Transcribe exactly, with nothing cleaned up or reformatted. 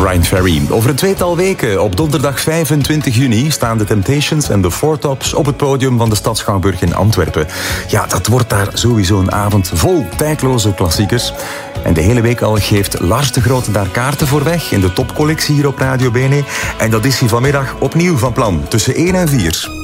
Brian Ferry. Over een tweetal weken, op donderdag vijfentwintig juni, staan de Temptations en de Four Tops op het podium van de Stadsschouwburg in Antwerpen. Ja, dat wordt daar sowieso een avond vol tijdloze klassiekers. En de hele week al geeft Lars de Groot daar kaarten voor weg in de topcollectie hier op Radio Bene. En dat is hij vanmiddag opnieuw van plan, tussen één en vier.